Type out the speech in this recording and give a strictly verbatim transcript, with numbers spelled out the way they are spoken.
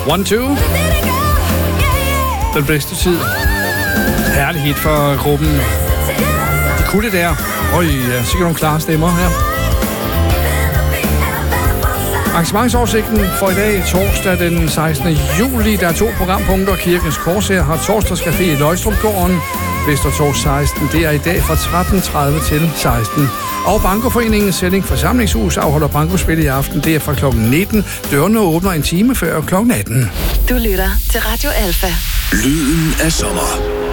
One, two. Den bedste tid. Herlig hit for gruppen. De kunne det der. Øj, ja, sikkert nogle klare stemmer her. Arrangementsoversigten for i dag, torsdag den sekstende juli. Der er to programpunkter. Kirkens Korshær har torsdagscafé i Løgstrupgården. Vestertorv seksten, det er i dag fra tretten tredive til seksten. Og Bankoforeningens Sending Forsamlingshus afholder bankospil i aften. Det er fra klokken nitten. Dørene åbner en time før klokken atten. Du lytter til Radio Alfa. Lyden af sommer.